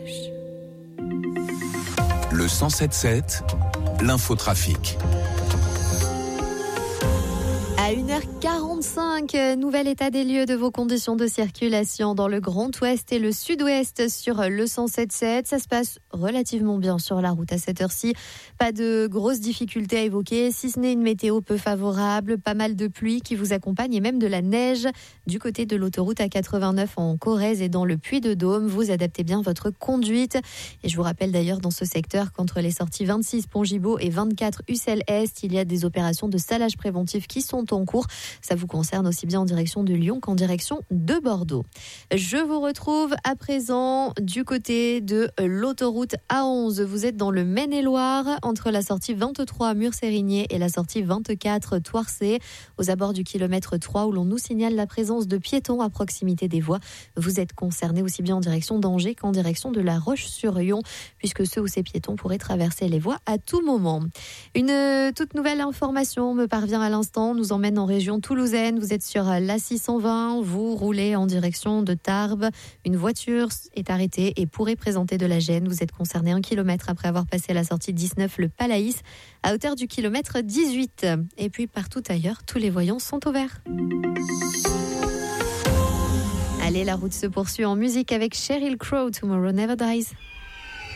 Le 107.7, l'infotrafic. À 1h45, nouvel état des lieux de vos conditions de circulation dans le Grand Ouest et le Sud-Ouest sur le 107.7. Ça se passe relativement bien sur la route à cette heure-ci. Pas de grosses difficultés à évoquer, si ce n'est une météo peu favorable, pas mal de pluie qui vous accompagne et même de la neige. Du côté de l'autoroute A89 en Corrèze et dans le Puy-de-Dôme, vous adaptez bien votre conduite. Et je vous rappelle d'ailleurs dans ce secteur qu'entre les sorties 26 Pont-Gibaud et 24 Ussel-Est, il y a des opérations de salage préventif qui sont en cours. Ça vous concerne aussi bien en direction de Lyon qu'en direction de Bordeaux. Je vous retrouve à présent du côté de l'autoroute A11. Vous êtes dans le Maine-et-Loire, entre la sortie 23 Murs-Sérigné et la sortie 24 Thouarcé, aux abords du kilomètre 3 où l'on nous signale la présence de piétons à proximité des voies. Vous êtes concerné aussi bien en direction d'Angers qu'en direction de La Roche-sur-Yon, puisque ceux ou ces piétons pourraient traverser les voies à tout moment. Une toute nouvelle information me parvient à l'instant, nous emmène en région toulousaine. Vous êtes sur l'A620, vous roulez en direction de Tarbes. Une voiture est arrêtée et pourrait présenter de la gêne. Vous êtes concerné 1 kilomètre après avoir passé la sortie 19, le Palaïs, à hauteur du kilomètre 18. Et puis partout ailleurs, tous les voyants sont au vert. Allez, la route se poursuit en musique avec Sheryl Crow, Tomorrow Never Dies.